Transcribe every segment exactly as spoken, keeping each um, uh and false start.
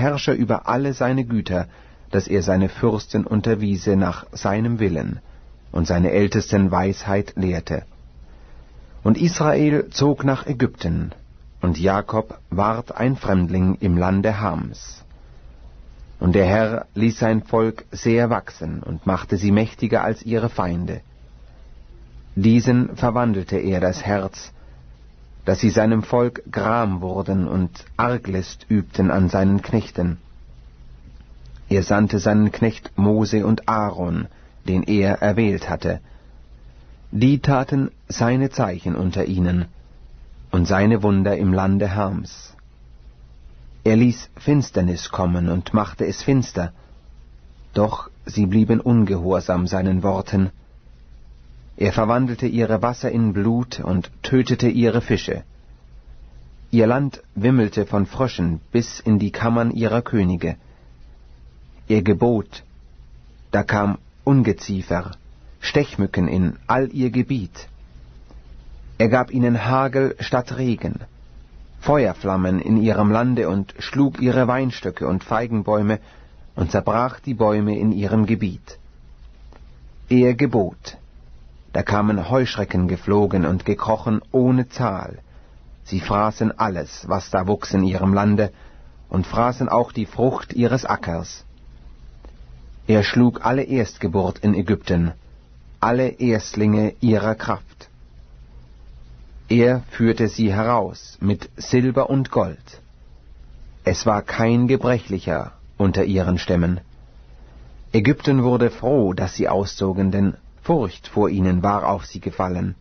Herrscher über alle seine Güter, dass er seine Fürsten unterwiese nach seinem Willen und seine Ältesten Weisheit lehrte. Und Israel zog nach Ägypten, und Jakob ward ein Fremdling im Lande Hams. Und der Herr ließ sein Volk sehr wachsen und machte sie mächtiger als ihre Feinde. Diesen verwandelte er das Herz, dass sie seinem Volk Gram wurden und Arglist übten an seinen Knechten. Er sandte seinen Knecht Mose und Aaron, den er erwählt hatte. Die taten seine Zeichen unter ihnen und seine Wunder im Lande Hams. Er ließ Finsternis kommen und machte es finster, doch sie blieben ungehorsam seinen Worten. Er verwandelte ihre Wasser in Blut und tötete ihre Fische. Ihr Land wimmelte von Fröschen bis in die Kammern ihrer Könige. Er gebot, da kam Ungeziefer, Stechmücken in all ihr Gebiet. Er gab ihnen Hagel statt Regen, Feuerflammen in ihrem Lande und schlug ihre Weinstöcke und Feigenbäume und zerbrach die Bäume in ihrem Gebiet. Er gebot, da kamen Heuschrecken geflogen und gekrochen ohne Zahl. Sie fraßen alles, was da wuchs in ihrem Lande, und fraßen auch die Frucht ihres Ackers. Er schlug alle Erstgeburt in Ägypten, alle Erstlinge ihrer Kraft. Er führte sie heraus mit Silber und Gold. Es war kein Gebrechlicher unter ihren Stämmen. Ägypten wurde froh, dass sie auszogen, denn Furcht vor ihnen war auf sie gefallen.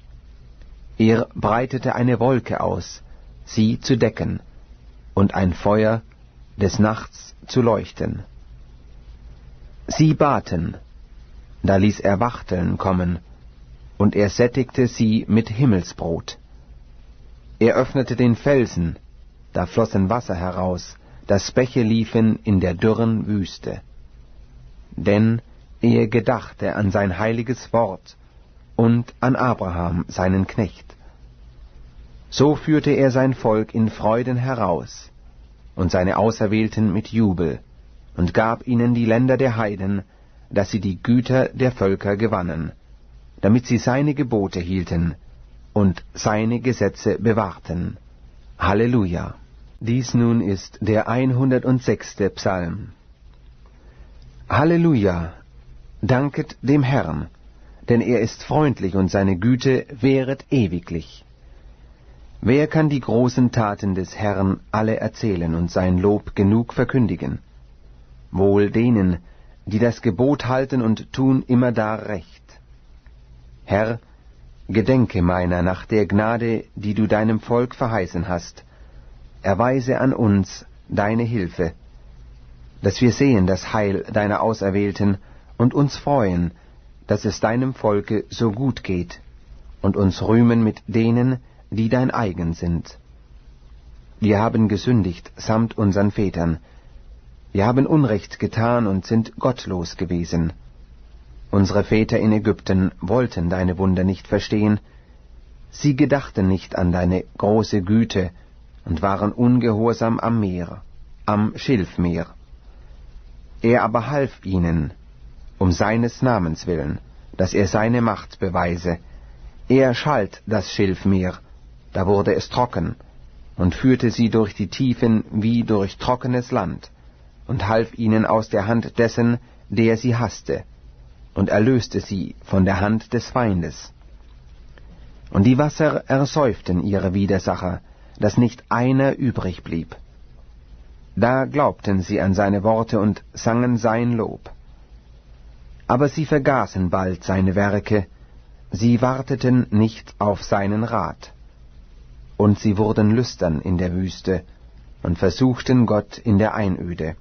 Er breitete eine Wolke aus, sie zu decken, und ein Feuer des Nachts zu leuchten. Sie baten, da ließ er Wachteln kommen, und er sättigte sie mit Himmelsbrot. Er öffnete den Felsen, da flossen Wasser heraus, dass Bäche liefen in der dürren Wüste. Denn er gedachte an sein heiliges Wort und an Abraham, seinen Knecht. So führte er sein Volk in Freuden heraus und seine Auserwählten mit Jubel und gab ihnen die Länder der Heiden, dass sie die Güter der Völker gewannen, damit sie seine Gebote hielten und seine Gesetze bewahrten. Halleluja! Dies nun ist der hundertsechste Psalm. Halleluja! Danket dem Herrn, denn er ist freundlich und seine Güte währet ewiglich. Wer kann die großen Taten des Herrn alle erzählen und sein Lob genug verkündigen? Wohl denen, die das Gebot halten und tun immerdar recht. Herr, gedenke meiner nach der Gnade, die du deinem Volk verheißen hast. Erweise an uns deine Hilfe, dass wir sehen das Heil deiner Auserwählten und uns freuen, dass es deinem Volke so gut geht, und uns rühmen mit denen, die dein eigen sind. Wir haben gesündigt samt unseren Vätern. Wir haben Unrecht getan und sind gottlos gewesen. Unsere Väter in Ägypten wollten deine Wunder nicht verstehen. Sie gedachten nicht an deine große Güte und waren ungehorsam am Meer, am Schilfmeer. Er aber half ihnen, um seines Namens willen, dass er seine Macht beweise. Er schalt das Schilfmeer, da wurde es trocken, und führte sie durch die Tiefen wie durch trockenes Land, und half ihnen aus der Hand dessen, der sie hasste, und erlöste sie von der Hand des Feindes. Und die Wasser ersäuften ihre Widersacher, dass nicht einer übrig blieb. Da glaubten sie an seine Worte und sangen sein Lob. Aber sie vergaßen bald seine Werke, sie warteten nicht auf seinen Rat. Und sie wurden lüstern in der Wüste und versuchten Gott in der Einöde.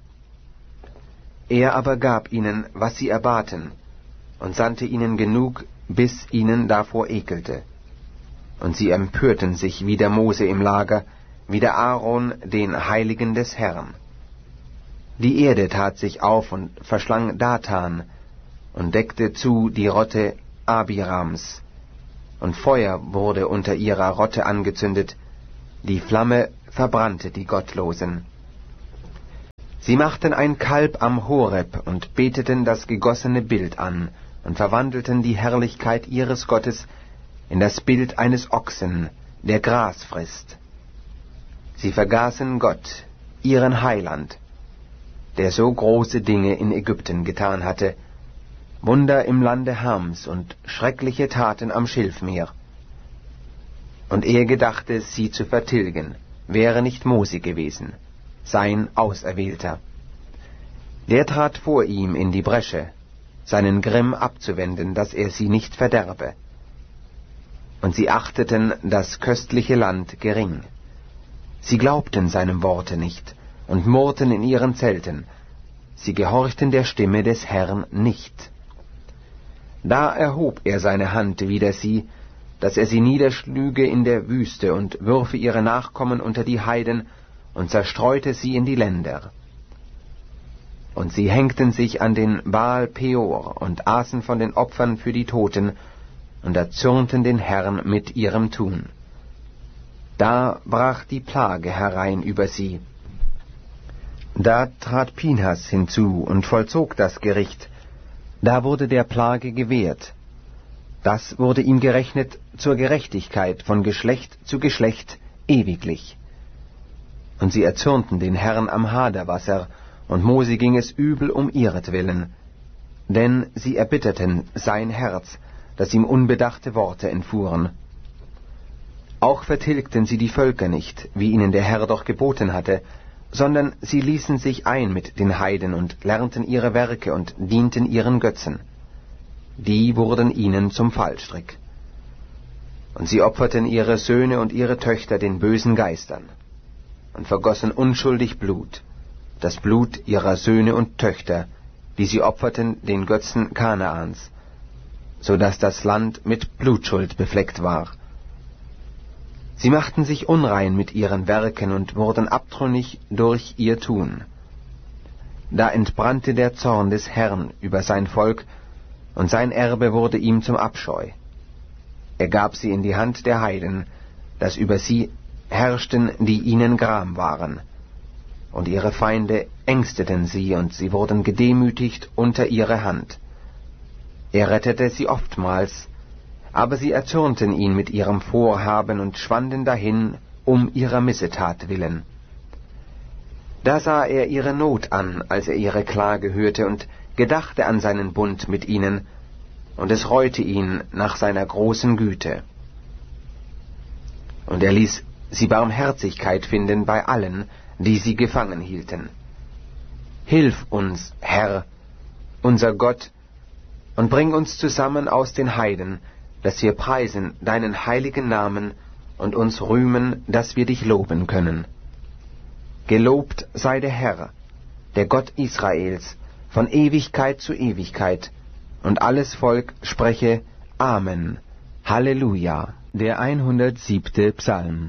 Er aber gab ihnen, was sie erbaten, und sandte ihnen genug, bis ihnen davor ekelte. Und sie empörten sich wie der Mose im Lager, wie der Aaron den Heiligen des Herrn. Die Erde tat sich auf und verschlang Dathan und deckte zu die Rotte Abirams, und Feuer wurde unter ihrer Rotte angezündet, die Flamme verbrannte die Gottlosen. Sie machten ein Kalb am Horeb und beteten das gegossene Bild an und verwandelten die Herrlichkeit ihres Gottes in das Bild eines Ochsen, der Gras frisst. Sie vergaßen Gott, ihren Heiland, der so große Dinge in Ägypten getan hatte, Wunder im Lande Hams und schreckliche Taten am Schilfmeer. Und er gedachte, sie zu vertilgen, wäre nicht Mose gewesen, sein Auserwählter. Der trat vor ihm in die Bresche, seinen Grimm abzuwenden, dass er sie nicht verderbe. Und sie achteten das köstliche Land gering. Sie glaubten seinem Worte nicht und murrten in ihren Zelten. Sie gehorchten der Stimme des Herrn nicht. Da erhob er seine Hand wider sie, dass er sie niederschlüge in der Wüste und würfe ihre Nachkommen unter die Heiden und zerstreute sie in die Länder. Und sie hängten sich an den Baal Peor und aßen von den Opfern für die Toten und erzürnten den Herrn mit ihrem Tun. Da brach die Plage herein über sie. Da trat Pinhas hinzu und vollzog das Gericht. Da wurde der Plage gewährt. Das wurde ihm gerechnet zur Gerechtigkeit von Geschlecht zu Geschlecht ewiglich. Und sie erzürnten den Herrn am Haderwasser, und Mose ging es übel um ihretwillen, denn sie erbitterten sein Herz, dass ihm unbedachte Worte entfuhren. Auch vertilgten sie die Völker nicht, wie ihnen der Herr doch geboten hatte, sondern sie ließen sich ein mit den Heiden und lernten ihre Werke und dienten ihren Götzen. Die wurden ihnen zum Fallstrick. Und sie opferten ihre Söhne und ihre Töchter den bösen Geistern und vergossen unschuldig Blut, das Blut ihrer Söhne und Töchter, die sie opferten den Götzen Kanaans, so dass das Land mit Blutschuld befleckt war. Sie machten sich unrein mit ihren Werken und wurden abtrünnig durch ihr Tun. Da entbrannte der Zorn des Herrn über sein Volk, und sein Erbe wurde ihm zum Abscheu. Er gab sie in die Hand der Heiden, dass über sie herrschten, die ihnen gram waren. Und ihre Feinde ängsteten sie, und sie wurden gedemütigt unter ihre Hand. Er rettete sie oftmals, aber sie erzürnten ihn mit ihrem Vorhaben und schwanden dahin um ihrer Missetat willen. Da sah er ihre Not an, als er ihre Klage hörte, und gedachte an seinen Bund mit ihnen, und es reute ihn nach seiner großen Güte. Und er ließ sie Barmherzigkeit finden bei allen, die sie gefangen hielten. Hilf uns, Herr, unser Gott, und bring uns zusammen aus den Heiden, dass wir preisen deinen heiligen Namen und uns rühmen, dass wir dich loben können. Gelobt sei der Herr, der Gott Israels, von Ewigkeit zu Ewigkeit, und alles Volk spreche Amen, Halleluja. Der hundertsiebte Psalm.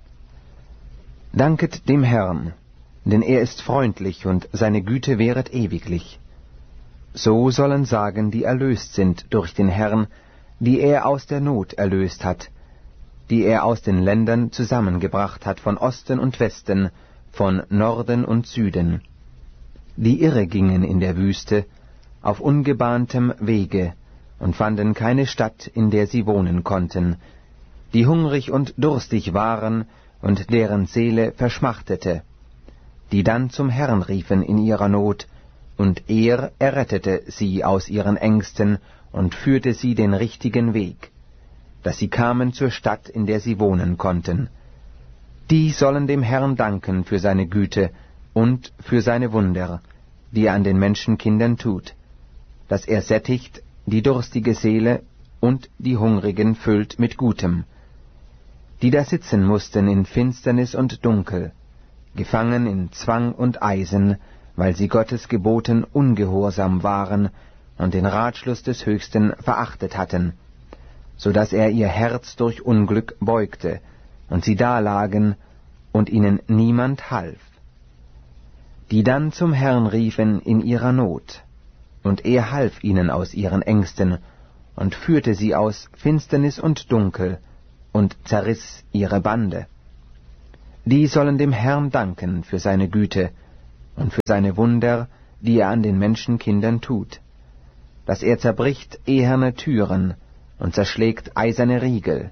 Danket dem Herrn, denn er ist freundlich und seine Güte währet ewiglich. So sollen sagen, die erlöst sind durch den Herrn, die er aus der Not erlöst hat, die er aus den Ländern zusammengebracht hat, von Osten und Westen, von Norden und Süden, die irre gingen in der Wüste, auf ungebahntem Wege, und fanden keine Stadt, in der sie wohnen konnten, die hungrig und durstig waren, und deren Seele verschmachtete, die dann zum Herrn riefen in ihrer Not, und er errettete sie aus ihren Ängsten und führte sie den richtigen Weg, dass sie kamen zur Stadt, in der sie wohnen konnten. Die sollen dem Herrn danken für seine Güte und für seine Wunder, die er an den Menschenkindern tut, dass er sättigt die durstige Seele und die Hungrigen füllt mit Gutem, die da sitzen mussten in Finsternis und Dunkel, gefangen in Zwang und Eisen, weil sie Gottes Geboten ungehorsam waren und den Ratschluss des Höchsten verachtet hatten, so dass er ihr Herz durch Unglück beugte, und sie dalagen, und ihnen niemand half. Die dann zum Herrn riefen in ihrer Not, und er half ihnen aus ihren Ängsten, und führte sie aus Finsternis und Dunkel, und zerriss ihre Bande. Die sollen dem Herrn danken für seine Güte, und für seine Wunder, die er an den Menschenkindern tut, dass er zerbricht eherne Türen und zerschlägt eiserne Riegel.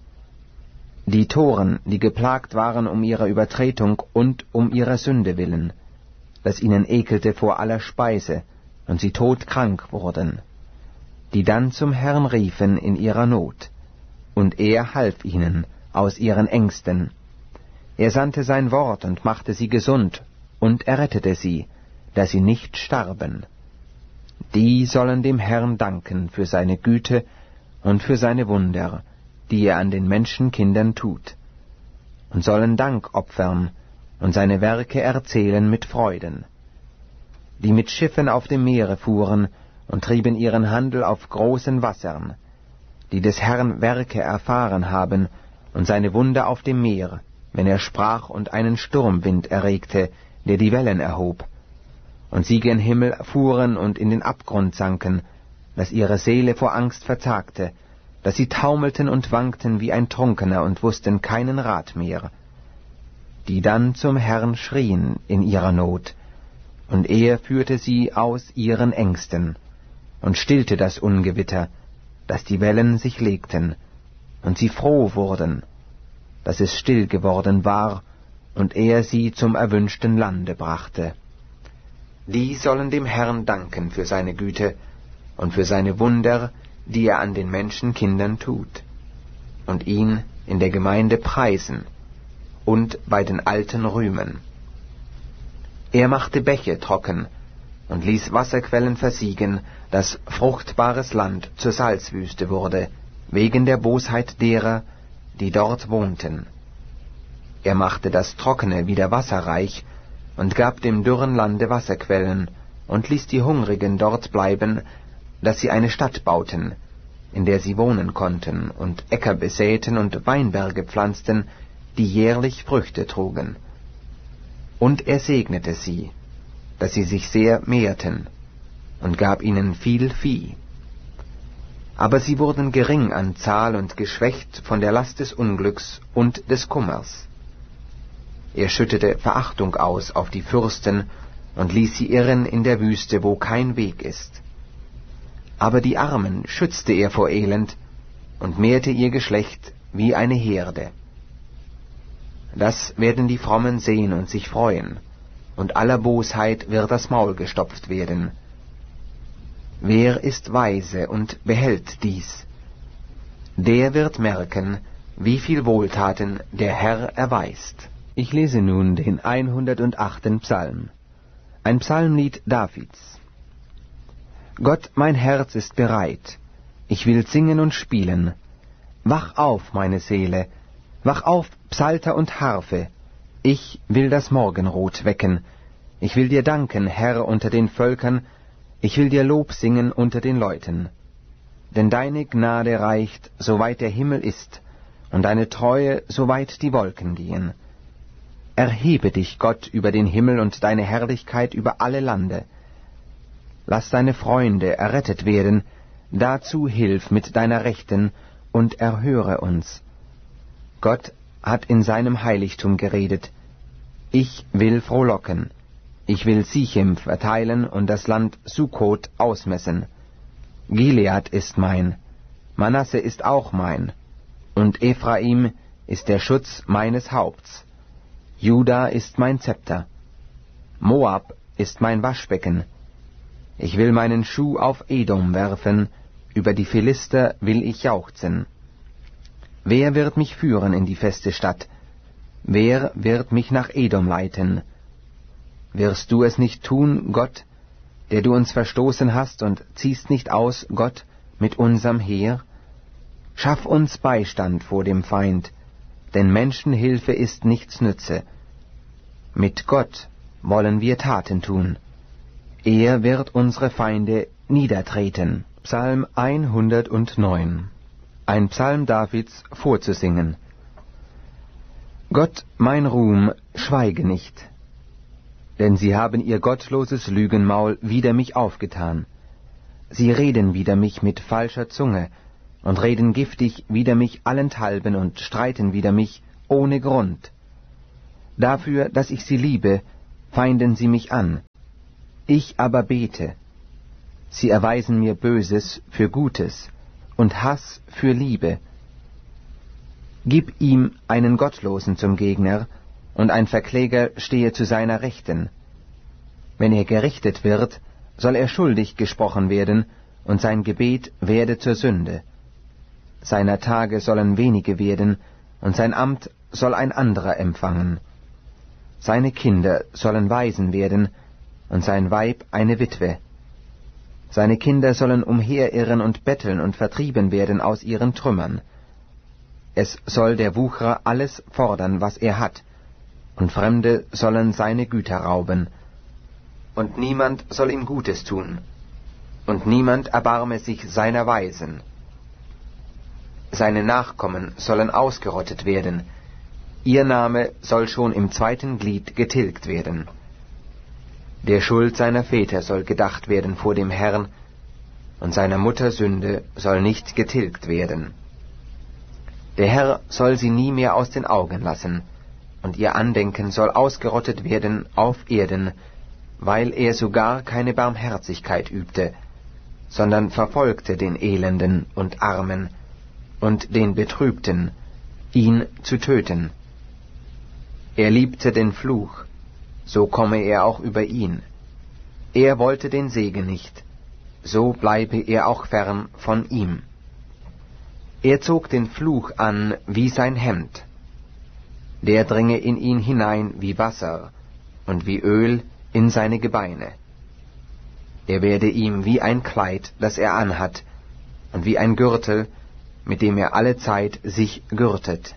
Die Toren, die geplagt waren um ihre Übertretung und um ihrer Sünde willen, dass ihnen ekelte vor aller Speise und sie todkrank wurden, die dann zum Herrn riefen in ihrer Not, und er half ihnen aus ihren Ängsten. Er sandte sein Wort und machte sie gesund und errettete sie, dass sie nicht starben. Die sollen dem Herrn danken für seine Güte und für seine Wunder, die er an den Menschenkindern tut, und sollen Dank opfern und seine Werke erzählen mit Freuden. Die mit Schiffen auf dem Meere fuhren und trieben ihren Handel auf großen Wassern, die des Herrn Werke erfahren haben und seine Wunder auf dem Meer, wenn er sprach und einen Sturmwind erregte, der die Wellen erhob, und sie gen Himmel fuhren und in den Abgrund sanken, dass ihre Seele vor Angst verzagte, dass sie taumelten und wankten wie ein Trunkener und wussten keinen Rat mehr, die dann zum Herrn schrien in ihrer Not, und er führte sie aus ihren Ängsten und stillte das Ungewitter, dass die Wellen sich legten, und sie froh wurden, dass es still geworden war, und er sie zum erwünschten Lande brachte. Die sollen dem Herrn danken für seine Güte und für seine Wunder, die er an den Menschenkindern tut, und ihn in der Gemeinde preisen und bei den Alten rühmen. Er machte Bäche trocken und ließ Wasserquellen versiegen, dass fruchtbares Land zur Salzwüste wurde, wegen der Bosheit derer, die dort wohnten. Er machte das Trockene wieder wasserreich und gab dem dürren Lande Wasserquellen und ließ die Hungrigen dort bleiben, dass sie eine Stadt bauten, in der sie wohnen konnten, und Äcker besäten und Weinberge pflanzten, die jährlich Früchte trugen. Und er segnete sie, dass sie sich sehr mehrten, und gab ihnen viel Vieh. Aber sie wurden gering an Zahl und geschwächt von der Last des Unglücks und des Kummers. Er schüttete Verachtung aus auf die Fürsten und ließ sie irren in der Wüste, wo kein Weg ist. Aber die Armen schützte er vor Elend und mehrte ihr Geschlecht wie eine Herde. Das werden die Frommen sehen und sich freuen, und aller Bosheit wird das Maul gestopft werden. Wer ist weise und behält dies? Der wird merken, wie viel Wohltaten der Herr erweist. Ich lese nun den hundertachten Psalm, ein Psalmlied Davids. Gott, mein Herz ist bereit, ich will singen und spielen. Wach auf, meine Seele, wach auf, Psalter und Harfe, ich will das Morgenrot wecken. Ich will dir danken, Herr, unter den Völkern, ich will dir Lob singen unter den Leuten. Denn deine Gnade reicht, soweit der Himmel ist, und deine Treue, soweit die Wolken gehen. Erhebe dich, Gott, über den Himmel und deine Herrlichkeit über alle Lande. Lass deine Freunde errettet werden, dazu hilf mit deiner Rechten und erhöre uns. Gott hat in seinem Heiligtum geredet, ich will frohlocken, ich will Sichem verteilen und das Land Sukkot ausmessen. Gilead ist mein, Manasse ist auch mein, und Ephraim ist der Schutz meines Haupts. Juda ist mein Zepter, Moab ist mein Waschbecken. Ich will meinen Schuh auf Edom werfen, über die Philister will ich jauchzen. Wer wird mich führen in die feste Stadt? Wer wird mich nach Edom leiten? Wirst du es nicht tun, Gott, der du uns verstoßen hast, und ziehst nicht aus, Gott, mit unserem Heer? Schaff uns Beistand vor dem Feind, denn Menschenhilfe ist nichts nütze. Mit Gott wollen wir Taten tun. Er wird unsere Feinde niedertreten. Psalm hundertneun. Ein Psalm Davids vorzusingen. Gott, mein Ruhm, schweige nicht, denn sie haben ihr gottloses Lügenmaul wider mich aufgetan. Sie reden wider mich mit falscher Zunge und reden giftig wider mich allenthalben und streiten wider mich ohne Grund. Dafür, dass ich sie liebe, feinden sie mich an. Ich aber bete. Sie erweisen mir Böses für Gutes und Hass für Liebe. Gib ihm einen Gottlosen zum Gegner, und ein Verkläger stehe zu seiner Rechten. Wenn er gerichtet wird, soll er schuldig gesprochen werden, und sein Gebet werde zur Sünde. Seiner Tage sollen wenige werden, und sein Amt soll ein anderer empfangen. Seine Kinder sollen Waisen werden, und sein Weib eine Witwe. Seine Kinder sollen umherirren und betteln und vertrieben werden aus ihren Trümmern. Es soll der Wucherer alles fordern, was er hat, und Fremde sollen seine Güter rauben. Und niemand soll ihm Gutes tun, und niemand erbarme sich seiner Waisen. Seine Nachkommen sollen ausgerottet werden, ihr Name soll schon im zweiten Glied getilgt werden. Der Schuld seiner Väter soll gedacht werden vor dem Herrn, und seiner Mutter Sünde soll nicht getilgt werden. Der Herr soll sie nie mehr aus den Augen lassen, und ihr Andenken soll ausgerottet werden auf Erden, weil er sogar keine Barmherzigkeit übte, sondern verfolgte den Elenden und Armen und den Betrübten, ihn zu töten. Er liebte den Fluch, so komme er auch über ihn. Er wollte den Segen nicht, so bleibe er auch fern von ihm. Er zog den Fluch an wie sein Hemd. Der dringe in ihn hinein wie Wasser und wie Öl in seine Gebeine. Er werde ihm wie ein Kleid, das er anhat, und wie ein Gürtel, mit dem er alle Zeit sich gürtet.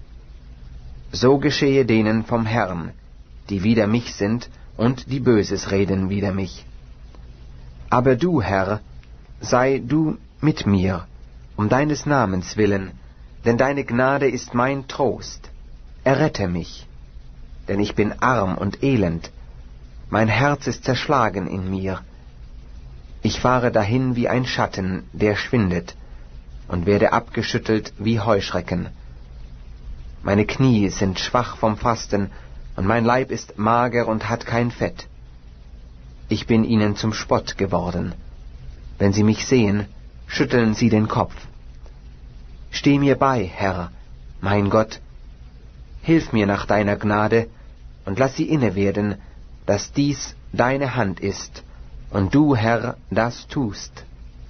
So geschehe denen vom Herrn, die wider mich sind und die Böses reden wider mich. Aber du, Herr, sei du mit mir, um deines Namens willen, denn deine Gnade ist mein Trost. Errette mich, denn ich bin arm und elend, mein Herz ist zerschlagen in mir. Ich fahre dahin wie ein Schatten, der schwindet, und werde abgeschüttelt wie Heuschrecken. Meine Knie sind schwach vom Fasten, und mein Leib ist mager und hat kein Fett. Ich bin ihnen zum Spott geworden. Wenn sie mich sehen, schütteln sie den Kopf. Steh mir bei, Herr, mein Gott, hilf mir nach deiner Gnade, und lass sie inne werden, dass dies deine Hand ist, und du, Herr, das tust.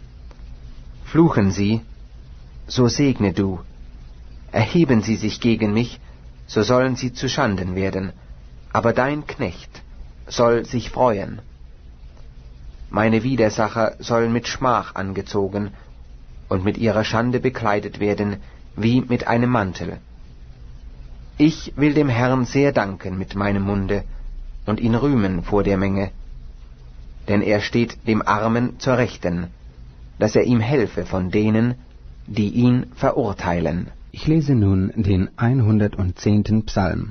Fluchen sie, so segne du. Erheben sie sich gegen mich, so sollen sie zu Schanden werden, aber dein Knecht soll sich freuen. Meine Widersacher sollen mit Schmach angezogen und mit ihrer Schande bekleidet werden, wie mit einem Mantel. Ich will dem Herrn sehr danken mit meinem Munde und ihn rühmen vor der Menge, denn er steht dem Armen zur Rechten, dass er ihm helfe von denen, die ihn verurteilen. Ich lese nun den hundertzehnten Psalm.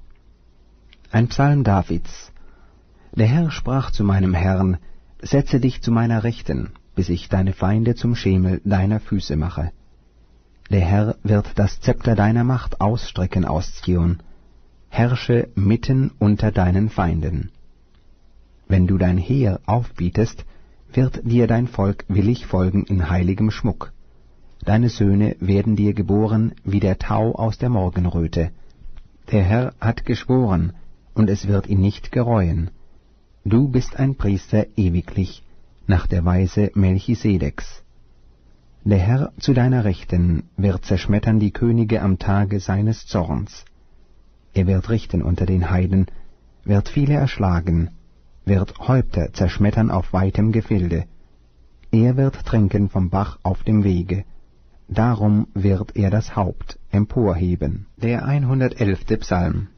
Ein Psalm Davids. Der Herr sprach zu meinem Herrn, setze dich zu meiner Rechten, bis ich deine Feinde zum Schemel deiner Füße mache. Der Herr wird das Zepter deiner Macht ausstrecken aus Zion, herrsche mitten unter deinen Feinden. Wenn du dein Heer aufbietest, wird dir dein Volk willig folgen in heiligem Schmuck. Deine Söhne werden dir geboren wie der Tau aus der Morgenröte. Der Herr hat geschworen, und es wird ihn nicht gereuen. Du bist ein Priester ewiglich, nach der Weise Melchisedeks. Der Herr zu deiner Rechten wird zerschmettern die Könige am Tage seines Zorns. Er wird richten unter den Heiden, wird viele erschlagen, wird Häupter zerschmettern auf weitem Gefilde. Er wird trinken vom Bach auf dem Wege, darum wird er das Haupt emporheben. Der hundertelfte Psalm.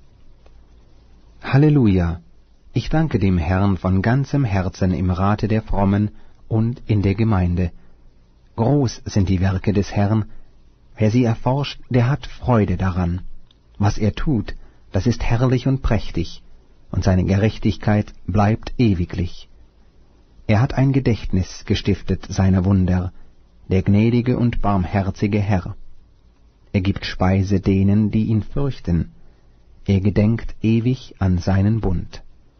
Halleluja! Ich danke dem Herrn von ganzem Herzen im Rate der Frommen und in der Gemeinde. Groß sind die Werke des Herrn. Wer sie erforscht, der hat Freude daran. Was er tut, das ist herrlich und prächtig, und seine Gerechtigkeit bleibt ewiglich. Er hat ein Gedächtnis gestiftet seiner Wunder, der gnädige und barmherzige Herr. Er gibt Speise denen, die ihn fürchten. Er gedenkt ewig an seinen Bund.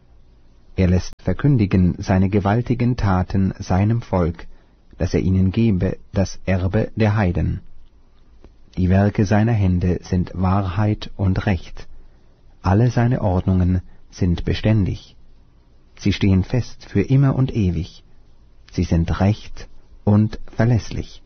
Er lässt verkündigen seine gewaltigen Taten seinem Volk, dass er ihnen gebe das Erbe der Heiden. Die Werke seiner Hände sind Wahrheit und Recht. Alle seine Ordnungen sind beständig. Sie stehen fest für immer und ewig. Sie sind recht und verlässlich.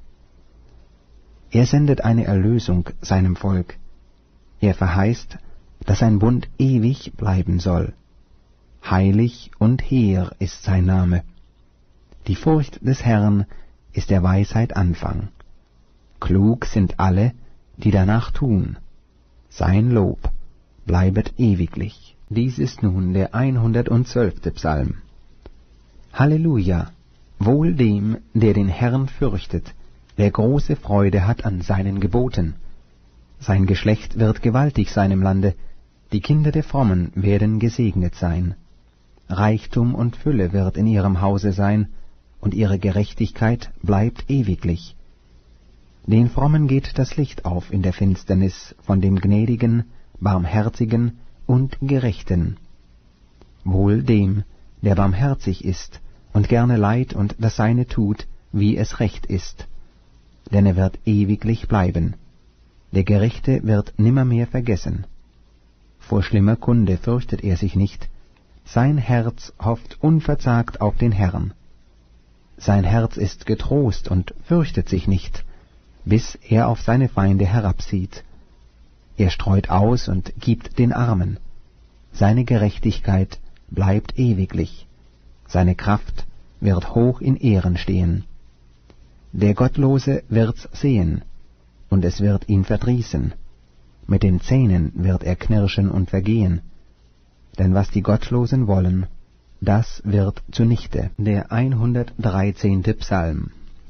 Er sendet eine Erlösung seinem Volk. Er verheißt, dass sein Bund ewig bleiben soll. Heilig und hehr ist sein Name. Die Furcht des Herrn ist der Weisheit Anfang. Klug sind alle, die danach tun. Sein Lob bleibet ewiglich. Dies ist nun der hundertzwölfte Psalm. Halleluja! Wohl dem, der den Herrn fürchtet, der große Freude hat an seinen Geboten. Sein Geschlecht wird gewaltig sein im Lande, die Kinder der Frommen werden gesegnet sein. Reichtum und Fülle wird in ihrem Hause sein, und ihre Gerechtigkeit bleibt ewiglich. Den Frommen geht das Licht auf in der Finsternis von dem Gnädigen, Barmherzigen und Gerechten. Wohl dem, der barmherzig ist und gerne Leid und das Seine tut, wie es recht ist. Denn er wird ewiglich bleiben. Der Gerechte wird nimmermehr vergessen. Vor schlimmer Kunde fürchtet er sich nicht. Sein Herz hofft unverzagt auf den Herrn. Sein Herz ist getrost und fürchtet sich nicht, bis er auf seine Feinde herabsieht. Er streut aus und gibt den Armen. Seine Gerechtigkeit bleibt ewiglich. Seine Kraft wird hoch in Ehren stehen. Der Gottlose wird's sehen, und es wird ihn verdrießen. Mit den Zähnen wird er knirschen und vergehen. Denn was die Gottlosen wollen, das wird zunichte. Der hundertdreizehnte Psalm.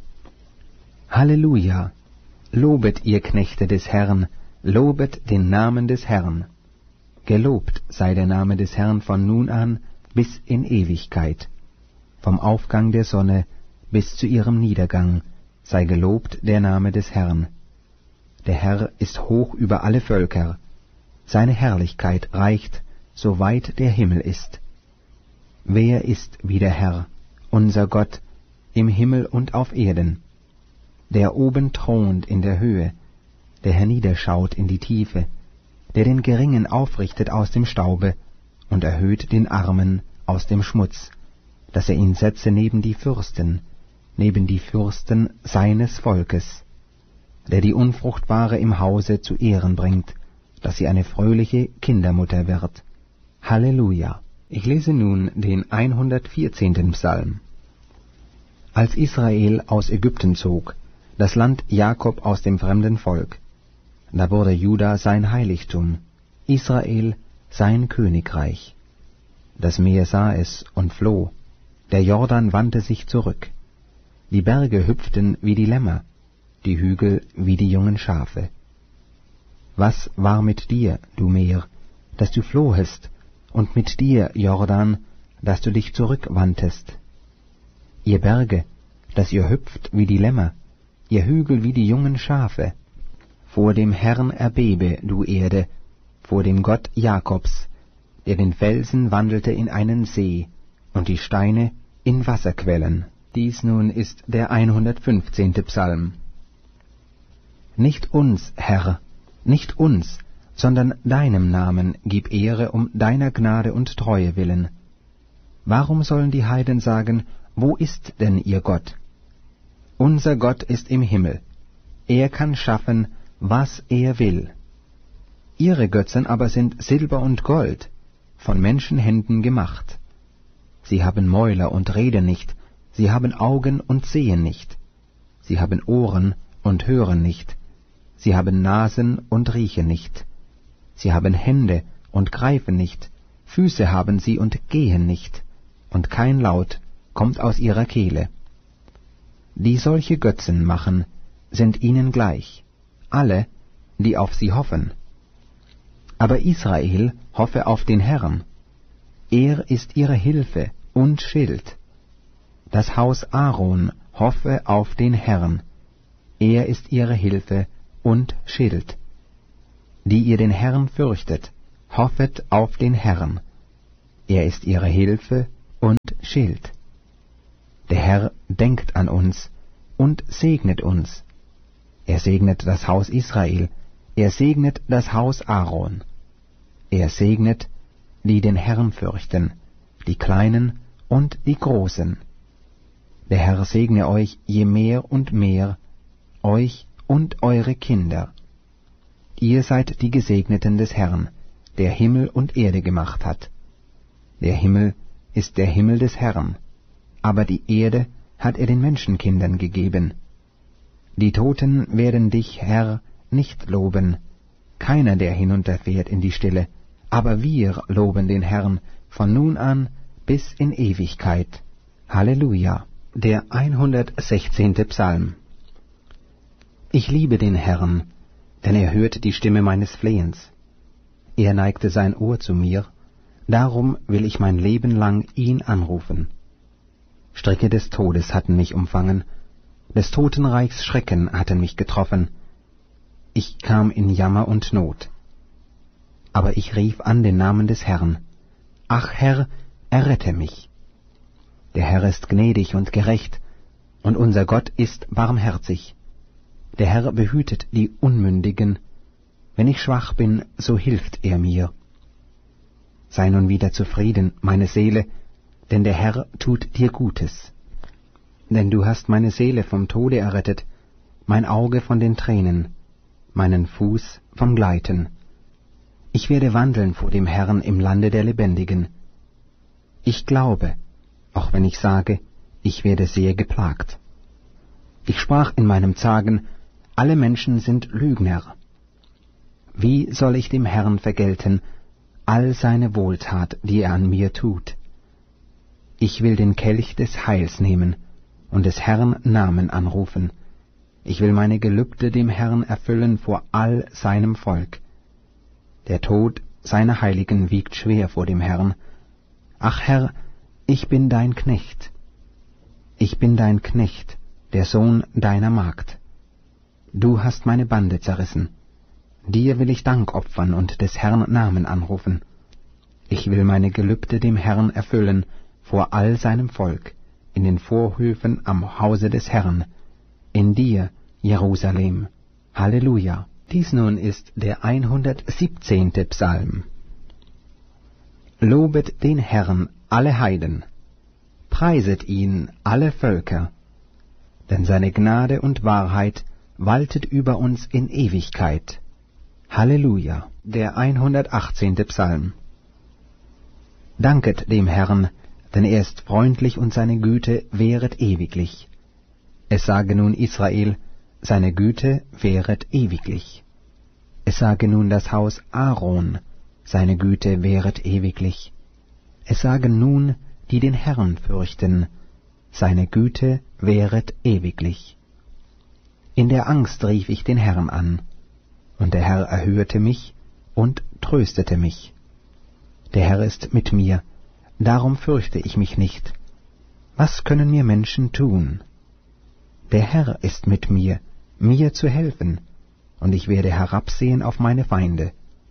Halleluja! Lobet ihr Knechte des Herrn, lobet den Namen des Herrn. Gelobt sei der Name des Herrn von nun an bis in Ewigkeit. Vom Aufgang der Sonne bis zu ihrem Niedergang sei gelobt der Name des Herrn. Der Herr ist hoch über alle Völker. Seine Herrlichkeit reicht, so weit der Himmel ist. Wer ist wie der Herr, unser Gott, im Himmel und auf Erden? Der oben thront in der Höhe, der herniederschaut in die Tiefe, der den Geringen aufrichtet aus dem Staube und erhöht den Armen aus dem Schmutz, dass er ihn setze neben die Fürsten, neben die Fürsten seines Volkes, der die Unfruchtbare im Hause zu Ehren bringt, dass sie eine fröhliche Kindermutter wird. Halleluja! Ich lese nun den hundertvierzehnten Psalm. Als Israel aus Ägypten zog, das Land Jakob aus dem fremden Volk, da wurde Juda sein Heiligtum, Israel sein Königreich. Das Meer sah es und floh, der Jordan wandte sich zurück. Die Berge hüpften wie die Lämmer, die Hügel wie die jungen Schafe. Was war mit dir, du Meer, dass du flohest, und mit dir, Jordan, dass du dich zurückwandtest? Ihr Berge, dass ihr hüpft wie die Lämmer, ihr Hügel wie die jungen Schafe. Vor dem Herrn erbebe, du Erde, vor dem Gott Jakobs, der den Felsen wandelte in einen See und die Steine in Wasserquellen. Dies nun ist der hundertfünfzehnte Psalm. Nicht uns, Herr, nicht uns, sondern deinem Namen gib Ehre um deiner Gnade und Treue willen. Warum sollen die Heiden sagen, wo ist denn ihr Gott? Unser Gott ist im Himmel, er kann schaffen, was er will. Ihre Götzen aber sind Silber und Gold, von Menschenhänden gemacht. Sie haben Mäuler und reden nicht, sie haben Augen und sehen nicht. Sie haben Ohren und hören nicht, sie haben Nasen und riechen nicht. Sie haben Hände und greifen nicht, Füße haben sie und gehen nicht, und kein Laut kommt aus ihrer Kehle. Die solche Götzen machen, sind ihnen gleich, alle, die auf sie hoffen. Aber Israel hoffe auf den Herrn. Er ist ihre Hilfe und Schild. Das Haus Aaron hoffe auf den Herrn. Er ist ihre Hilfe und Schild. Die ihr den Herrn fürchtet, hoffet auf den Herrn. Er ist ihre Hilfe und Schild. Der Herr denkt an uns und segnet uns. Er segnet das Haus Israel, er segnet das Haus Aaron. Er segnet, die den Herrn fürchten, die Kleinen und die Großen. Der Herr segne euch je mehr und mehr, euch und eure Kinder. Ihr seid die Gesegneten des Herrn, der Himmel und Erde gemacht hat. Der Himmel ist der Himmel des Herrn, aber die Erde hat er den Menschenkindern gegeben. Die Toten werden dich, Herr, nicht loben, keiner, der hinunterfährt in die Stille, aber wir loben den Herrn von nun an bis in Ewigkeit. Halleluja. Der hundertsechzehnte Psalm. Ich liebe den Herrn, denn er hört die Stimme meines Flehens. Er neigte sein Ohr zu mir, darum will ich mein Leben lang ihn anrufen. Stricke des Todes hatten mich umfangen, des Totenreichs Schrecken hatten mich getroffen. Ich kam in Jammer und Not. Aber ich rief an den Namen des Herrn. Ach Herr, errette mich. Der Herr ist gnädig und gerecht, und unser Gott ist barmherzig. Der Herr behütet die Unmündigen. Wenn ich schwach bin, so hilft er mir. Sei nun wieder zufrieden, meine Seele, denn der Herr tut dir Gutes. Denn du hast meine Seele vom Tode errettet, mein Auge von den Tränen, meinen Fuß vom Gleiten. Ich werde wandeln vor dem Herrn im Lande der Lebendigen. Ich glaube, auch wenn ich sage, ich werde sehr geplagt. Ich sprach in meinem Zagen, alle Menschen sind Lügner. Wie soll ich dem Herrn vergelten all seine Wohltat, die er an mir tut? Ich will den Kelch des Heils nehmen und des Herrn Namen anrufen. Ich will meine Gelübde dem Herrn erfüllen vor all seinem Volk. Der Tod seiner Heiligen wiegt schwer vor dem Herrn. Ach Herr, ich bin dein Knecht. Ich bin dein Knecht, der Sohn deiner Magd. Du hast meine Bande zerrissen. Dir will ich Dank opfern und des Herrn Namen anrufen. Ich will meine Gelübde dem Herrn erfüllen vor all seinem Volk, in den Vorhöfen am Hause des Herrn, in dir, Jerusalem. Halleluja. Dies nun ist der hundertsiebzehnte Psalm. Lobet den Herrn, alle Heiden, preiset ihn, alle Völker, denn seine Gnade und Wahrheit waltet über uns in Ewigkeit. Halleluja. Der hundertachtzehnte Psalm. Danket dem Herrn, denn er ist freundlich und seine Güte währet ewiglich. Es sage nun Israel, seine Güte währet ewiglich. Es sage nun das Haus Aaron, seine Güte währet ewiglich. Es sagen nun, die den Herrn fürchten, seine Güte währet ewiglich. In der Angst rief ich den Herrn an, und der Herr erhörte mich und tröstete mich. Der Herr ist mit mir, darum fürchte ich mich nicht. Was können mir Menschen tun? Der Herr ist mit mir, mir zu helfen, und ich werde herabsehen auf meine Feinde.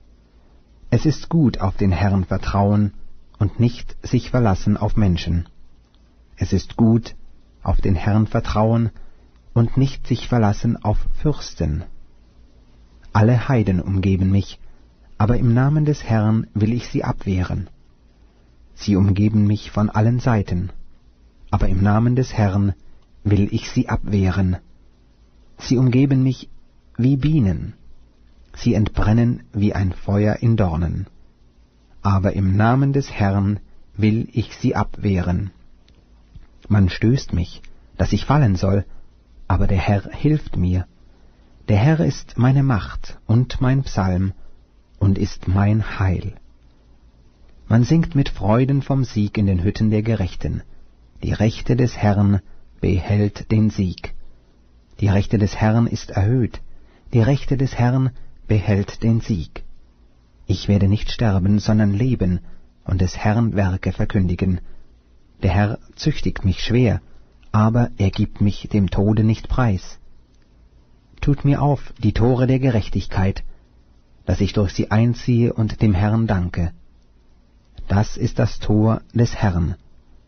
Es ist gut, auf den Herrn vertrauen und nicht sich verlassen auf Menschen. Es ist gut, auf den Herrn vertrauen und nicht sich verlassen auf Fürsten. Alle Heiden umgeben mich, aber im Namen des Herrn will ich sie abwehren. Sie umgeben mich von allen Seiten, aber im Namen des Herrn will ich sie abwehren. Sie umgeben mich wie Bienen, sie entbrennen wie ein Feuer in Dornen, aber im Namen des Herrn will ich sie abwehren. Man stößt mich, dass ich fallen soll, aber der Herr hilft mir. Der Herr ist meine Macht und mein Psalm und ist mein Heil. Man singt mit Freuden vom Sieg in den Hütten der Gerechten. Die Rechte des Herrn behält den Sieg. Die Rechte des Herrn ist erhöht, die Rechte des Herrn behält den Sieg. Ich werde nicht sterben, sondern leben und des Herrn Werke verkündigen. Der Herr züchtigt mich schwer, aber er gibt mich dem Tode nicht preis. Tut mir auf die Tore der Gerechtigkeit, dass ich durch sie einziehe und dem Herrn danke. Das ist das Tor des Herrn,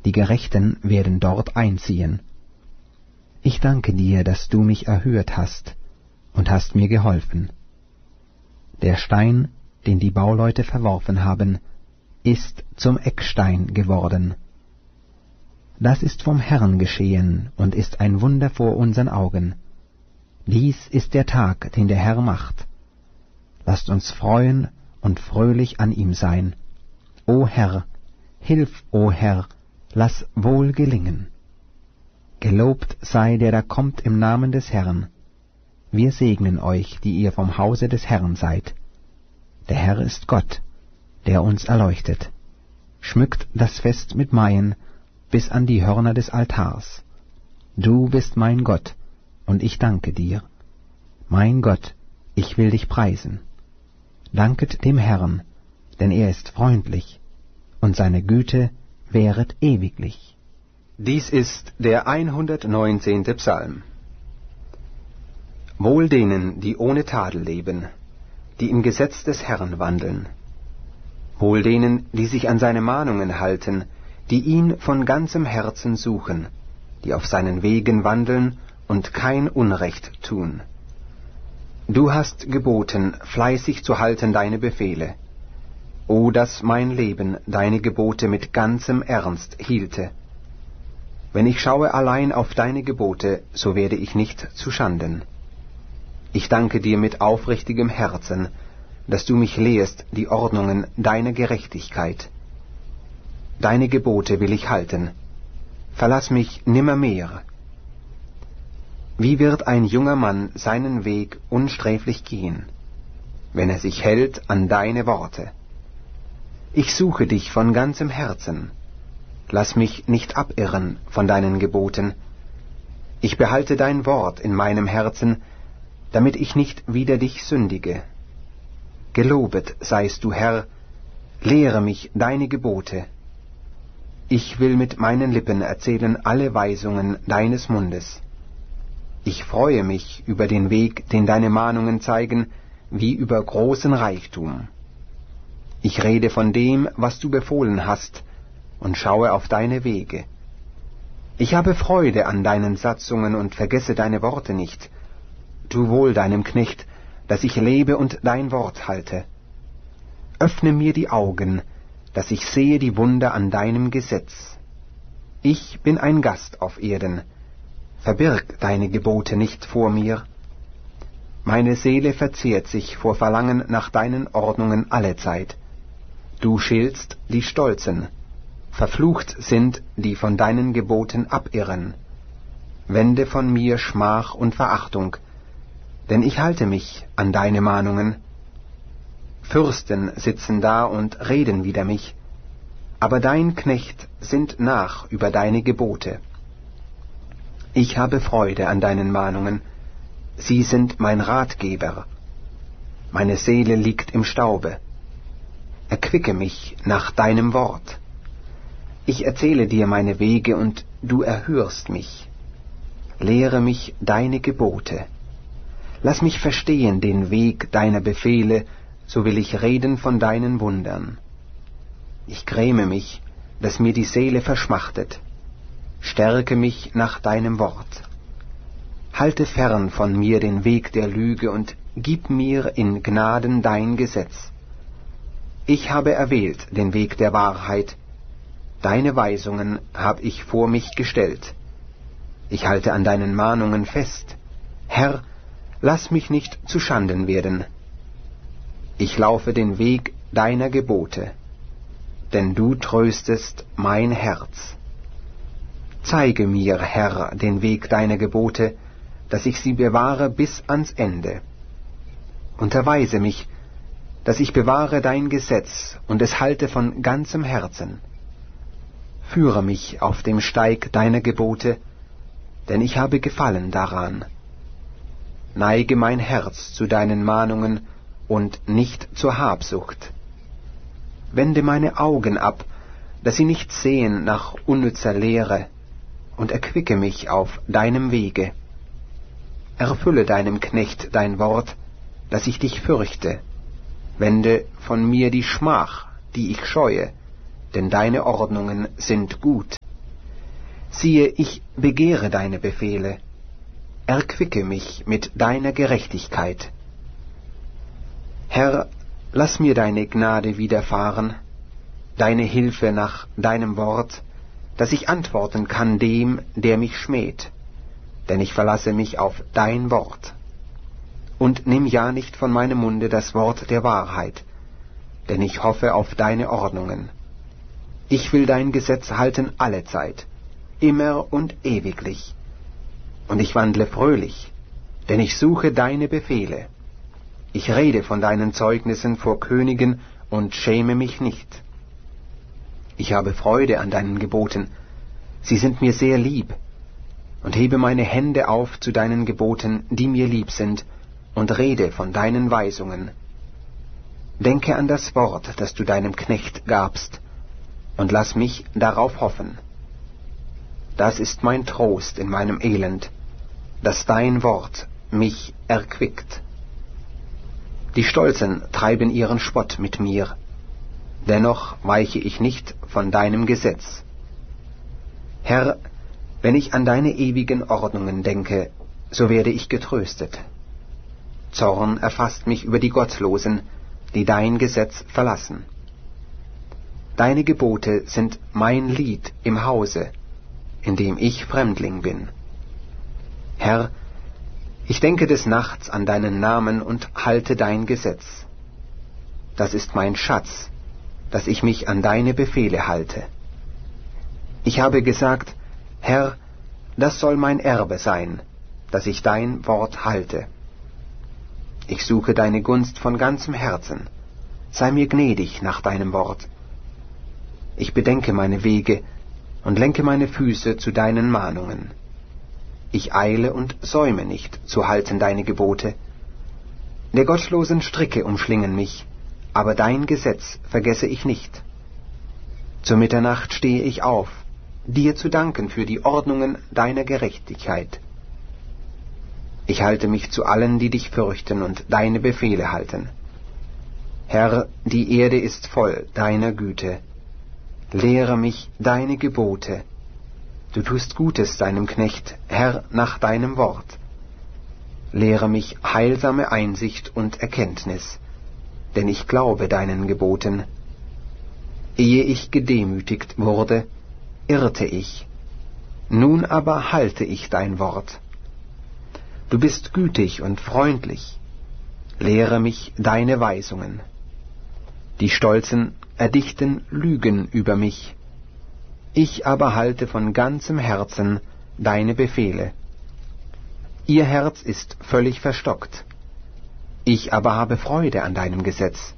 die Gerechten werden dort einziehen. Ich danke dir, dass du mich erhört hast und hast mir geholfen. Der Stein, den die Bauleute verworfen haben, ist zum Eckstein geworden. Das ist vom Herrn geschehen und ist ein Wunder vor unseren Augen. Dies ist der Tag, den der Herr macht. Lasst uns freuen und fröhlich an ihm sein. O Herr, hilf, o Herr, lass wohl gelingen. Gelobt sei der da kommt im Namen des Herrn. Wir segnen euch, die ihr vom Hause des Herrn seid. Der Herr ist Gott, der uns erleuchtet. Schmückt das Fest mit Maien bis an die Hörner des Altars. Du bist mein Gott, und ich danke dir. Mein Gott, ich will dich preisen. Danket dem Herrn, denn er ist freundlich, und seine Güte währet ewiglich. Dies ist der hundertneunzehnte Psalm. Wohl denen, die ohne Tadel leben, die im Gesetz des Herrn wandeln. Wohl denen, die sich an seine Mahnungen halten, die ihn von ganzem Herzen suchen, die auf seinen Wegen wandeln und kein Unrecht tun. Du hast geboten, fleißig zu halten deine Befehle. O, dass mein Leben deine Gebote mit ganzem Ernst hielte. Wenn ich schaue allein auf deine Gebote, so werde ich nicht zuschanden. Ich danke dir mit aufrichtigem Herzen, dass du mich lehrst die Ordnungen deiner Gerechtigkeit. Deine Gebote will ich halten. Verlass mich nimmermehr. Wie wird ein junger Mann seinen Weg unsträflich gehen, wenn er sich hält an deine Worte? Ich suche dich von ganzem Herzen. Lass mich nicht abirren von deinen Geboten. Ich behalte dein Wort in meinem Herzen, damit ich nicht wider dich sündige. Gelobet seist du, Herr, lehre mich deine Gebote. Ich will mit meinen Lippen erzählen alle Weisungen deines Mundes. Ich freue mich über den Weg, den deine Mahnungen zeigen, wie über großen Reichtum. Ich rede von dem, was du befohlen hast, und schaue auf deine Wege. Ich habe Freude an deinen Satzungen und vergesse deine Worte nicht. Tu wohl deinem Knecht, dass ich lebe und dein Wort halte. Öffne mir die Augen, dass ich sehe die Wunder an deinem Gesetz. Ich bin ein Gast auf Erden. Verbirg deine Gebote nicht vor mir. Meine Seele verzehrt sich vor Verlangen nach deinen Ordnungen allezeit. Du schiltst die Stolzen. Verflucht sind, die von deinen Geboten abirren. Wende von mir Schmach und Verachtung, denn ich halte mich an deine Mahnungen. Fürsten sitzen da und reden wider mich, aber dein Knecht sinnt nach über deine Gebote. Ich habe Freude an deinen Mahnungen, sie sind mein Ratgeber. Meine Seele liegt im Staube. Erquicke mich nach deinem Wort. Ich erzähle dir meine Wege, und du erhörst mich. Lehre mich deine Gebote. Lass mich verstehen den Weg deiner Befehle, so will ich reden von deinen Wundern. Ich gräme mich, dass mir die Seele verschmachtet. Stärke mich nach deinem Wort. Halte fern von mir den Weg der Lüge und gib mir in Gnaden dein Gesetz. Ich habe erwählt den Weg der Wahrheit. Deine Weisungen hab ich vor mich gestellt. Ich halte an deinen Mahnungen fest. Herr, lass mich nicht zu Schanden werden. Ich laufe den Weg deiner Gebote, denn du tröstest mein Herz. Zeige mir, Herr, den Weg deiner Gebote, dass ich sie bewahre bis ans Ende. Unterweise mich, dass ich bewahre dein Gesetz und es halte von ganzem Herzen. Führe mich auf dem Steig deiner Gebote, denn ich habe Gefallen daran. Neige mein Herz zu deinen Mahnungen und nicht zur Habsucht. Wende meine Augen ab, dass sie nicht sehen nach unnützer Lehre, und erquicke mich auf deinem Wege. Erfülle deinem Knecht dein Wort, dass ich dich fürchte. Wende von mir die Schmach, die ich scheue, denn deine Ordnungen sind gut. Siehe, ich begehre deine Befehle. Erquicke mich mit deiner Gerechtigkeit. Herr, lass mir deine Gnade widerfahren, deine Hilfe nach deinem Wort, dass ich antworten kann dem, der mich schmäht, denn ich verlasse mich auf dein Wort. Und nimm ja nicht von meinem Munde das Wort der Wahrheit, denn ich hoffe auf deine Ordnungen. Ich will dein Gesetz halten allezeit, immer und ewiglich. Und ich wandle fröhlich, denn ich suche deine Befehle. Ich rede von deinen Zeugnissen vor Königen und schäme mich nicht. Ich habe Freude an deinen Geboten, sie sind mir sehr lieb, und hebe meine Hände auf zu deinen Geboten, die mir lieb sind, und rede von deinen Weisungen. Denke an das Wort, das du deinem Knecht gabst, und lass mich darauf hoffen. Das ist mein Trost in meinem Elend, dass dein Wort mich erquickt. Die Stolzen treiben ihren Spott mit mir, dennoch weiche ich nicht von deinem Gesetz. Herr, wenn ich an deine ewigen Ordnungen denke, so werde ich getröstet. Zorn erfasst mich über die Gottlosen, die dein Gesetz verlassen. Deine Gebote sind mein Lied im Hause, in dem ich Fremdling bin. Herr, ich denke des Nachts an deinen Namen und halte dein Gesetz. Das ist mein Schatz, dass ich mich an deine Befehle halte. Ich habe gesagt, Herr, das soll mein Erbe sein, dass ich dein Wort halte. Ich suche deine Gunst von ganzem Herzen. Sei mir gnädig nach deinem Wort. Ich bedenke meine Wege und lenke meine Füße zu deinen Mahnungen. Ich eile und säume nicht, zu halten deine Gebote. Der gottlosen Stricke umschlingen mich, aber dein Gesetz vergesse ich nicht. Zur Mitternacht stehe ich auf, dir zu danken für die Ordnungen deiner Gerechtigkeit. Ich halte mich zu allen, die dich fürchten und deine Befehle halten. Herr, die Erde ist voll deiner Güte. Lehre mich deine Gebote. Du tust Gutes deinem Knecht, Herr, nach deinem Wort. Lehre mich heilsame Einsicht und Erkenntnis, denn ich glaube deinen Geboten. Ehe ich gedemütigt wurde, irrte ich. Nun aber halte ich dein Wort. Du bist gütig und freundlich. Lehre mich deine Weisungen. Die Stolzen erdichten Lügen über mich. Ich aber halte von ganzem Herzen deine Befehle. Ihr Herz ist völlig verstockt. Ich aber habe Freude an deinem Gesetz.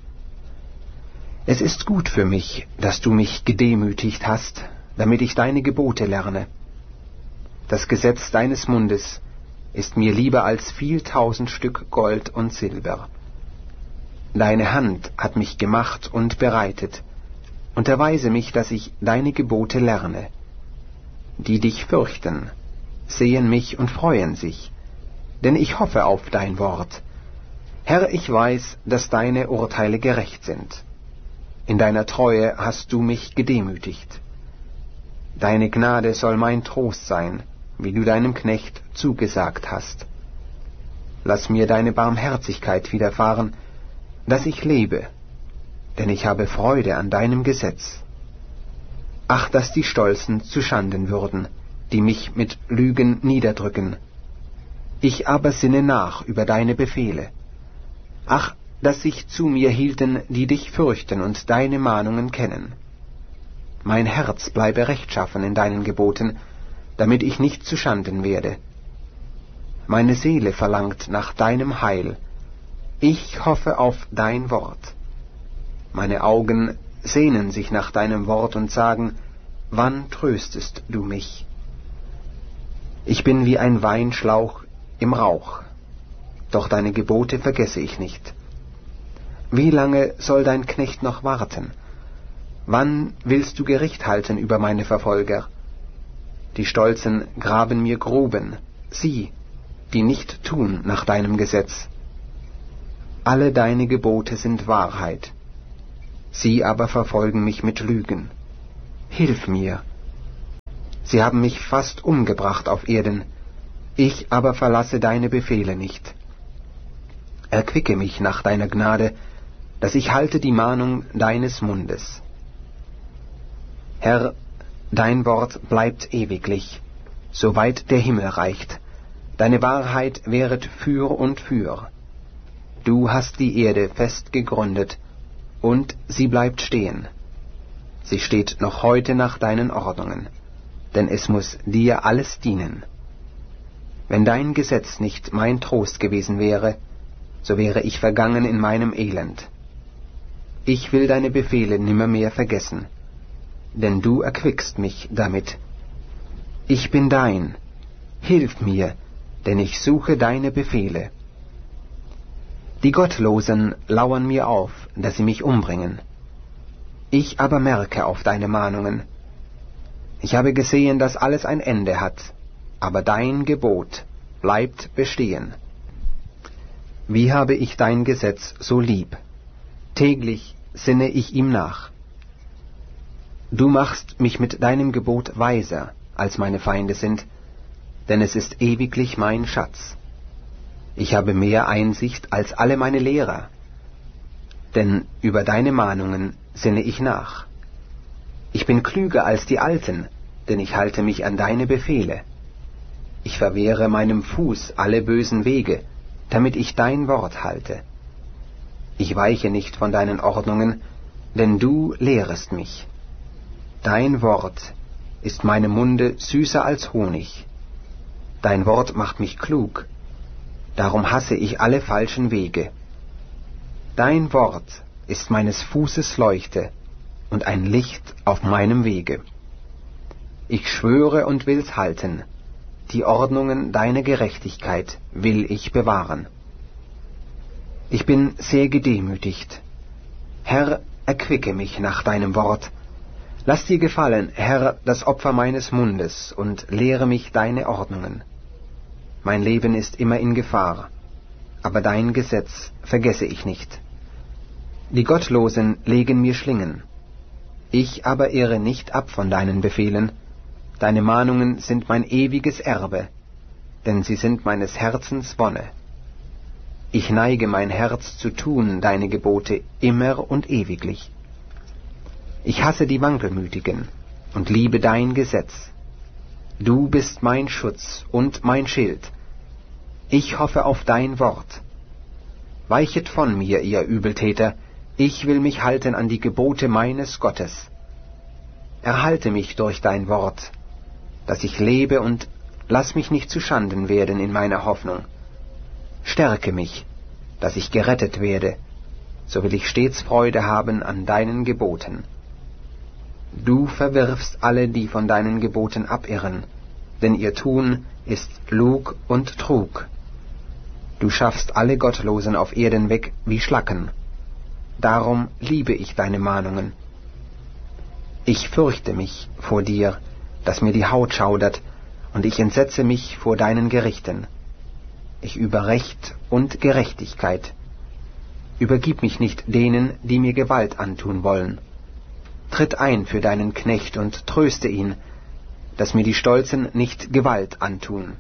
Es ist gut für mich, dass du mich gedemütigt hast, damit ich deine Gebote lerne. Das Gesetz deines Mundes ist mir lieber als viel tausend Stück Gold und Silber. Deine Hand hat mich gemacht und bereitet. Unterweise mich, dass ich deine Gebote lerne. Die dich fürchten, sehen mich und freuen sich, denn ich hoffe auf dein Wort. Herr, ich weiß, dass deine Urteile gerecht sind. In deiner Treue hast du mich gedemütigt. Deine Gnade soll mein Trost sein, wie du deinem Knecht zugesagt hast. Lass mir deine Barmherzigkeit widerfahren, dass ich lebe, denn ich habe Freude an deinem Gesetz. Ach, dass die Stolzen zuschanden würden, die mich mit Lügen niederdrücken. Ich aber sinne nach über deine Befehle. Ach, dass sich zu mir hielten, die dich fürchten und deine Mahnungen kennen. Mein Herz bleibe rechtschaffen in deinen Geboten, damit ich nicht zuschanden werde. Meine Seele verlangt nach deinem Heil. Ich hoffe auf dein Wort. Meine Augen sehnen sich nach deinem Wort und sagen, wann tröstest du mich? Ich bin wie ein Weinschlauch im Rauch, doch deine Gebote vergesse ich nicht. Wie lange soll dein Knecht noch warten? Wann willst du Gericht halten über meine Verfolger? Die Stolzen graben mir Gruben, sie, die nicht tun nach deinem Gesetz. Alle deine Gebote sind Wahrheit, sie aber verfolgen mich mit Lügen. Hilf mir. Sie haben mich fast umgebracht auf Erden, ich aber verlasse deine Befehle nicht. Erquicke mich nach deiner Gnade, dass ich halte die Mahnung deines Mundes. Herr, dein Wort bleibt ewiglich, soweit der Himmel reicht. Deine Wahrheit währet für und für. Du hast die Erde fest gegründet, und sie bleibt stehen. Sie steht noch heute nach deinen Ordnungen, denn es muß dir alles dienen. Wenn dein Gesetz nicht mein Trost gewesen wäre, so wäre ich vergangen in meinem Elend. Ich will deine Befehle nimmermehr vergessen, denn du erquickst mich damit. Ich bin dein, hilf mir, denn ich suche deine Befehle. Die Gottlosen lauern mir auf, dass sie mich umbringen. Ich aber merke auf deine Mahnungen. Ich habe gesehen, dass alles ein Ende hat, aber dein Gebot bleibt bestehen. Wie habe ich dein Gesetz so lieb? Täglich sinne ich ihm nach. Du machst mich mit deinem Gebot weiser, als meine Feinde sind, denn es ist ewiglich mein Schatz. Ich habe mehr Einsicht als alle meine Lehrer, denn über deine Mahnungen sinne ich nach. Ich bin klüger als die Alten, denn ich halte mich an deine Befehle. Ich verwehre meinem Fuß alle bösen Wege, damit ich dein Wort halte. Ich weiche nicht von deinen Ordnungen, denn du lehrest mich. Dein Wort ist meinem Munde süßer als Honig. Dein Wort macht mich klug, darum hasse ich alle falschen Wege. Dein Wort ist meines Fußes Leuchte und ein Licht auf meinem Wege. Ich schwöre und will's halten, die Ordnungen deiner Gerechtigkeit will ich bewahren. Ich bin sehr gedemütigt. Herr, erquicke mich nach deinem Wort. Lass dir gefallen, Herr, das Opfer meines Mundes, und lehre mich deine Ordnungen. Mein Leben ist immer in Gefahr, aber dein Gesetz vergesse ich nicht. Die Gottlosen legen mir Schlingen. Ich aber irre nicht ab von deinen Befehlen. Deine Mahnungen sind mein ewiges Erbe, denn sie sind meines Herzens Wonne. Ich neige mein Herz zu tun deine Gebote immer und ewiglich. Ich hasse die Wankelmütigen und liebe dein Gesetz. Du bist mein Schutz und mein Schild. Ich hoffe auf dein Wort. Weichet von mir, ihr Übeltäter, ich will mich halten an die Gebote meines Gottes. Erhalte mich durch dein Wort, dass ich lebe, und lass mich nicht zu Schanden werden in meiner Hoffnung. Stärke mich, dass ich gerettet werde, so will ich stets Freude haben an deinen Geboten. Du verwirfst alle, die von deinen Geboten abirren, denn ihr Tun ist Lug und Trug. Du schaffst alle Gottlosen auf Erden weg wie Schlacken. Darum liebe ich deine Mahnungen. Ich fürchte mich vor dir, dass mir die Haut schaudert, und ich entsetze mich vor deinen Gerichten. Ich übe Recht und Gerechtigkeit. Übergib mich nicht denen, die mir Gewalt antun wollen. Tritt ein für deinen Knecht und tröste ihn, dass mir die Stolzen nicht Gewalt antun.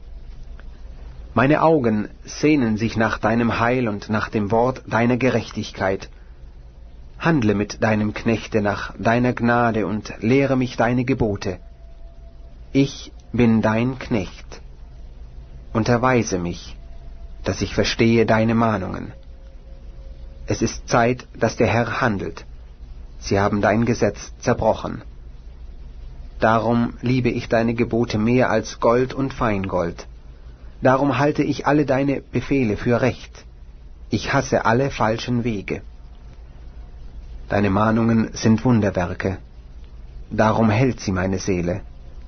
Meine Augen sehnen sich nach deinem Heil und nach dem Wort deiner Gerechtigkeit. Handle mit deinem Knechte nach deiner Gnade und lehre mich deine Gebote. Ich bin dein Knecht. Unterweise mich, dass ich verstehe deine Mahnungen. Es ist Zeit, dass der Herr handelt. Sie haben dein Gesetz zerbrochen. Darum liebe ich deine Gebote mehr als Gold und Feingold. Darum halte ich alle deine Befehle für recht. Ich hasse alle falschen Wege. Deine Mahnungen sind Wunderwerke. Darum hält sie meine Seele.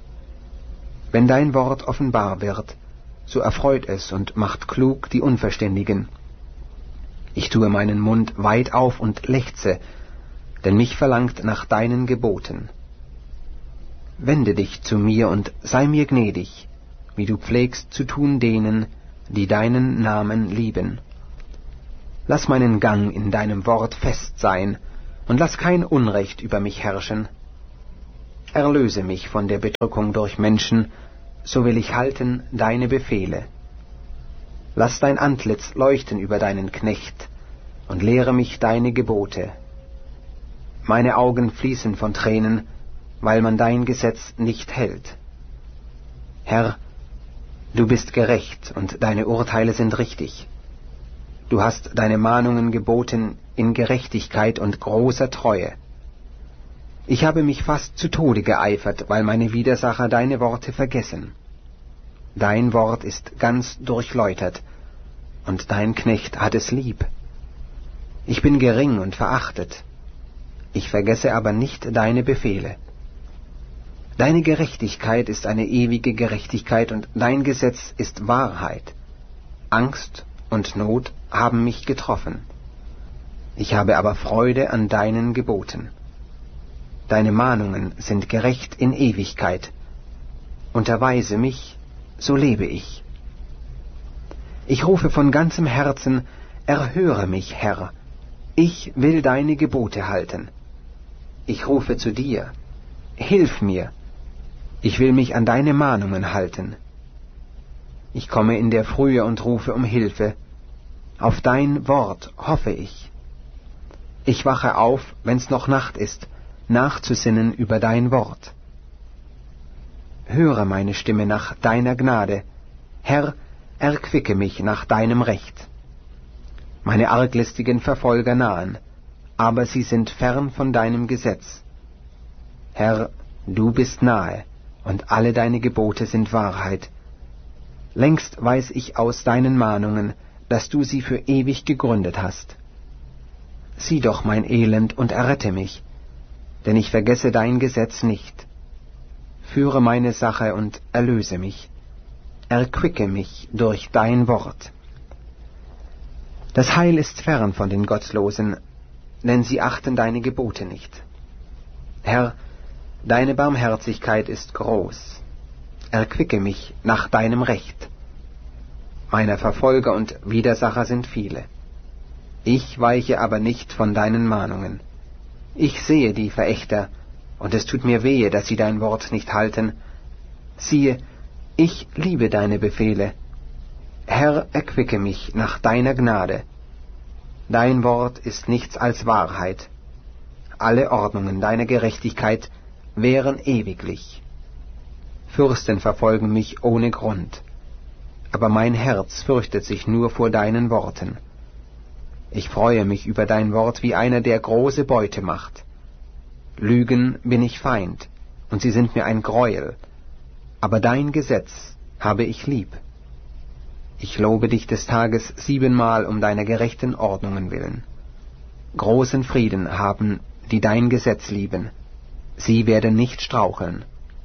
Wenn dein Wort offenbar wird, so erfreut es und macht klug die Unverständigen. Ich tue meinen Mund weit auf und lechze, denn mich verlangt nach deinen Geboten. Wende dich zu mir und sei mir gnädig, wie du pflegst zu tun denen, die deinen Namen lieben. Lass meinen Gang in deinem Wort fest sein, und lass kein Unrecht über mich herrschen. erlöse mich von der Bedrückung durch Menschen, so will ich halten deine Befehle. Lass dein Antlitz leuchten über deinen Knecht und lehre mich deine Gebote. Meine Augen fließen von Tränen, weil man dein Gesetz nicht hält. Herr, du bist gerecht und deine Urteile sind richtig. Du hast deine Mahnungen geboten in Gerechtigkeit und großer Treue. Ich habe mich fast zu Tode geeifert, weil meine Widersacher deine Worte vergessen. Dein Wort ist ganz durchläutert, und dein Knecht hat es lieb. Ich bin gering und verachtet. Ich vergesse aber nicht deine Befehle. Deine Gerechtigkeit ist eine ewige Gerechtigkeit, und dein Gesetz ist Wahrheit. Angst und Not haben mich getroffen. Ich habe aber Freude an deinen Geboten. Deine Mahnungen sind gerecht in Ewigkeit. Unterweise mich, so lebe ich. Ich rufe von ganzem Herzen, erhöre mich, Herr. Ich will deine Gebote halten. Ich rufe zu dir, hilf mir. Ich will mich an deine Mahnungen halten. Ich komme in der Frühe und rufe um Hilfe. Auf dein Wort hoffe ich. Ich wache auf, wenn's noch Nacht ist, nachzusinnen über dein Wort. Höre meine Stimme nach deiner Gnade. Herr, erquicke mich nach deinem Recht. Meine arglistigen Verfolger nahen, aber sie sind fern von deinem Gesetz. Herr, du bist nahe, und alle deine Gebote sind Wahrheit. Längst weiß ich aus deinen Mahnungen, dass du sie für ewig gegründet hast. Sieh doch mein Elend und errette mich, denn ich vergesse dein Gesetz nicht. Führe meine Sache und erlöse mich. Erquicke mich durch dein Wort. Das Heil ist fern von den Gottlosen, denn sie achten deine Gebote nicht. Herr, deine Barmherzigkeit ist groß. Erquicke mich nach deinem Recht. Meine Verfolger und Widersacher sind viele. Ich weiche aber nicht von deinen Mahnungen. Ich sehe die Verächter, und es tut mir wehe, dass sie dein Wort nicht halten. Siehe, ich liebe deine Befehle. Herr, erquicke mich nach deiner Gnade. Dein Wort ist nichts als Wahrheit. Alle Ordnungen deiner Gerechtigkeit wären ewiglich. Fürsten verfolgen mich ohne Grund, aber mein Herz fürchtet sich nur vor deinen Worten. Ich freue mich über dein Wort wie einer, der große Beute macht. Lügen bin ich Feind, und sie sind mir ein Greuel, aber dein Gesetz habe ich lieb. Ich lobe dich des Tages siebenmal um deiner gerechten Ordnungen willen. Großen Frieden haben, die dein Gesetz lieben. Sie werden nicht straucheln.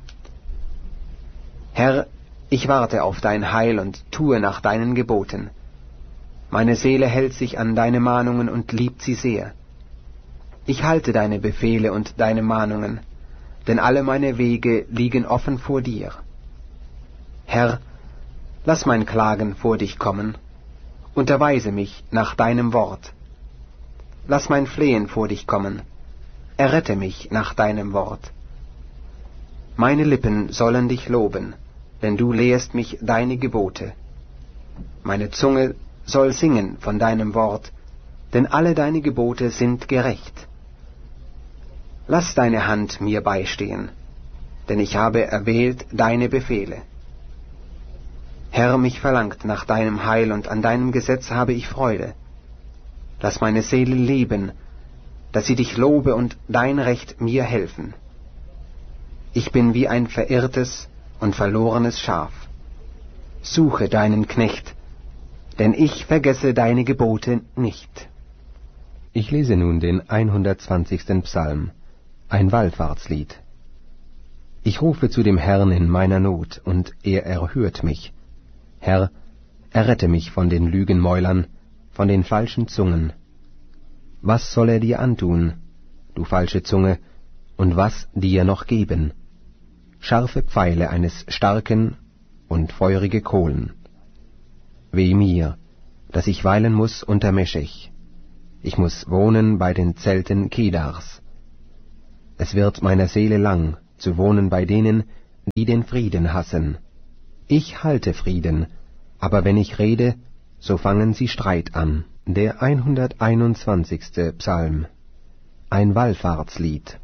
Herr, ich warte auf dein Heil und tue nach deinen Geboten. Meine Seele hält sich an deine Mahnungen und liebt sie sehr. Ich halte deine Befehle und deine Mahnungen, denn alle meine Wege liegen offen vor dir. Herr, lass mein Klagen vor dich kommen, unterweise mich nach deinem Wort. Lass mein Flehen vor dich kommen, errette mich nach deinem Wort. Meine Lippen sollen dich loben, denn du lehrst mich deine Gebote. Meine Zunge soll singen von deinem Wort, denn alle deine Gebote sind gerecht. Lass deine Hand mir beistehen, denn ich habe erwählt deine Befehle. Herr, mich verlangt nach deinem Heil, und an deinem Gesetz habe ich Freude. Lass meine Seele leben, dass sie dich lobe und dein Recht mir helfen. Ich bin wie ein verirrtes und verlorenes Schaf. Suche deinen Knecht, denn ich vergesse deine Gebote nicht. Ich lese nun den hundertzwanzigsten Psalm, ein Wallfahrtslied. Ich rufe zu dem Herrn in meiner Not, und er erhört mich. Herr, errette mich von den Lügenmäulern, von den falschen Zungen. Was soll er dir antun, du falsche Zunge, und was dir noch geben? Scharfe Pfeile eines Starken und feurige Kohlen. Weh mir, dass ich weilen muß unter Meschech. Ich muß wohnen bei den Zelten Kedars. Es wird meiner Seele lang zu wohnen bei denen, die den Frieden hassen. Ich halte Frieden, aber wenn ich rede, so fangen sie Streit an. Der hunderteinundzwanzigste Psalm. Ein Wallfahrtslied.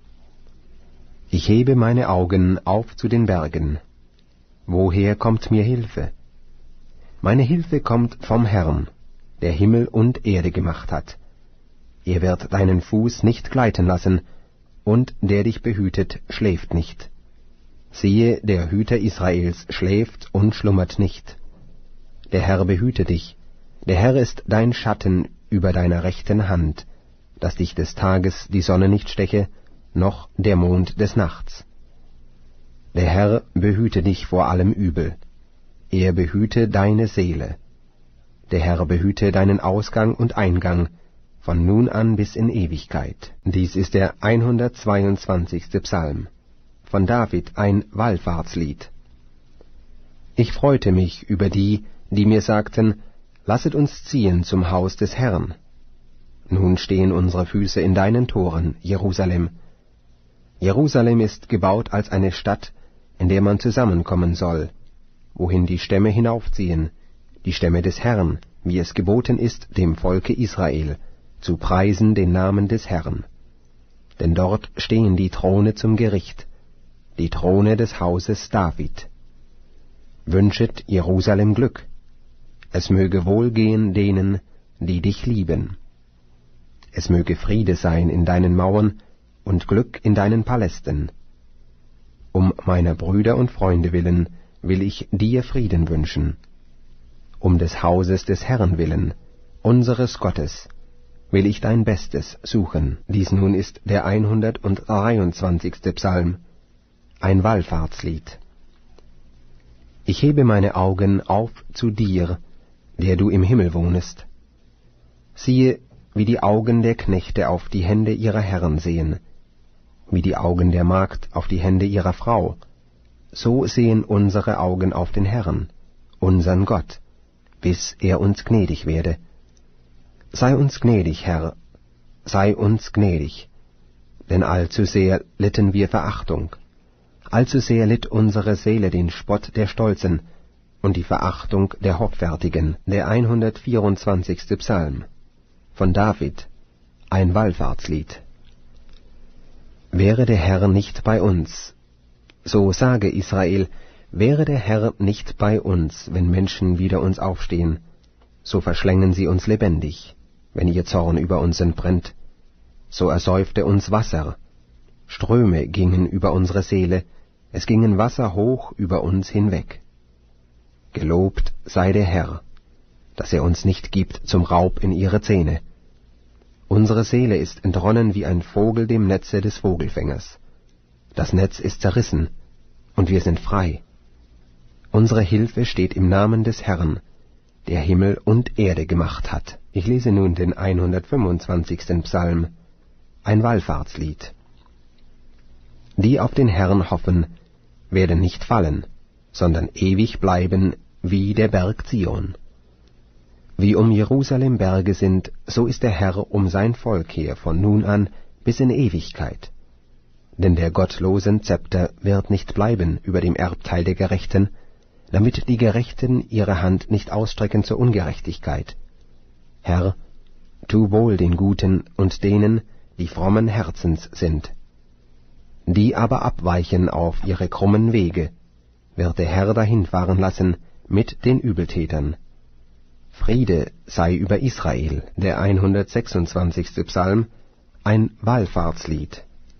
Ich hebe meine Augen auf zu den Bergen. Woher kommt mir Hilfe? Meine Hilfe kommt vom Herrn, der Himmel und Erde gemacht hat. Er wird deinen Fuß nicht gleiten lassen, und der dich behütet, schläft nicht. Siehe, der Hüter Israels schläft und schlummert nicht. Der Herr behüte dich, der Herr ist dein Schatten über deiner rechten Hand, dass dich des Tages die Sonne nicht steche, noch der Mond des Nachts. Der Herr behüte dich vor allem Übel, er behüte deine Seele. Der Herr behüte deinen Ausgang und Eingang, von nun an bis in Ewigkeit. Dies ist der hundertzweiundzwanzigste Psalm. Von David ein Wallfahrtslied. Ich freute mich über die, die mir sagten, lasset uns ziehen zum Haus des Herrn. Nun stehen unsere Füße in deinen Toren, Jerusalem. Jerusalem ist gebaut als eine Stadt, in der man zusammenkommen soll, wohin die Stämme hinaufziehen, die Stämme des Herrn, wie es geboten ist dem Volke Israel, zu preisen den Namen des Herrn. Denn dort stehen die Throne zum Gericht, die Throne des Hauses David. Wünschet Jerusalem Glück, es möge wohlgehen denen, die dich lieben. Es möge Friede sein in deinen Mauern und Glück in deinen Palästen. Um meiner Brüder und Freunde willen will ich dir Frieden wünschen. Um des Hauses des Herrn willen, unseres Gottes, will ich dein Bestes suchen. Dies nun ist der hundertdreiundzwanzigste Psalm, ein Wallfahrtslied. Ich hebe meine Augen auf zu dir, der du im Himmel wohnest. Siehe, wie die Augen der Knechte auf die Hände ihrer Herren sehen, wie die Augen der Magd auf die Hände ihrer Frau, so sehen unsere Augen auf den Herrn, unsern Gott, bis er uns gnädig werde. Sei uns gnädig, Herr, sei uns gnädig, denn allzu sehr litten wir Verachtung, allzu sehr litt unsere Seele den Spott der Stolzen und die Verachtung der Hoffärtigen. Der hundertvierundzwanzigste Psalm. Von David, ein Wallfahrtslied. Wäre der Herr nicht bei uns, so sage Israel, wäre der Herr nicht bei uns, wenn Menschen wider uns aufstehen, so verschlängen sie uns lebendig, wenn ihr Zorn über uns entbrennt, so ersäufte uns Wasser, Ströme gingen über unsere Seele, es gingen Wasser hoch über uns hinweg. Gelobt sei der Herr, dass er uns nicht gibt zum Raub in ihre Zähne. Unsere Seele ist entronnen wie ein Vogel dem Netze des Vogelfängers. Das Netz ist zerrissen, und wir sind frei. Unsere Hilfe steht im Namen des Herrn, der Himmel und Erde gemacht hat. Ich lese nun den hundertfünfundzwanzigsten Psalm, ein Wallfahrtslied. Die auf den Herrn hoffen, werden nicht fallen, sondern ewig bleiben wie der Berg Zion. Wie um Jerusalem Berge sind, so ist der Herr um sein Volk her von nun an bis in Ewigkeit. Denn der gottlosen Zepter wird nicht bleiben über dem Erbteil der Gerechten, damit die Gerechten ihre Hand nicht ausstrecken zur Ungerechtigkeit. Herr, tu wohl den Guten und denen, die frommen Herzens sind. Die aber abweichen auf ihre krummen Wege, wird der Herr dahinfahren lassen mit den Übeltätern. Friede sei über Israel. Der hundertsechsundzwanzigste Psalm, ein Wallfahrtslied.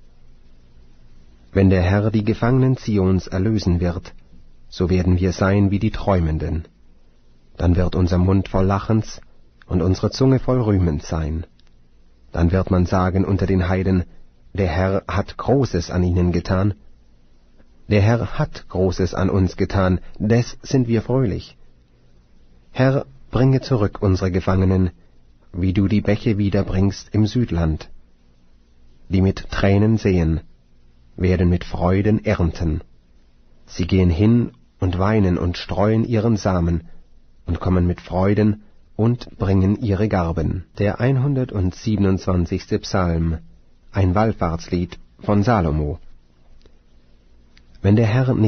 Wenn der Herr die Gefangenen Zions erlösen wird, so werden wir sein wie die Träumenden. Dann wird unser Mund voll Lachens und unsere Zunge voll Rühmens sein. Dann wird man sagen unter den Heiden, der Herr hat Großes an ihnen getan. Der Herr hat Großes an uns getan, des sind wir fröhlich. Herr, bringe zurück unsere Gefangenen, wie du die Bäche wiederbringst im Südland. Die mit Tränen sehen, werden mit Freuden ernten. Sie gehen hin und weinen und streuen ihren Samen und kommen mit Freuden und bringen ihre Garben. Der hundertsiebenundzwanzigste Psalm, ein Wallfahrtslied von Salomo. Wenn der Herr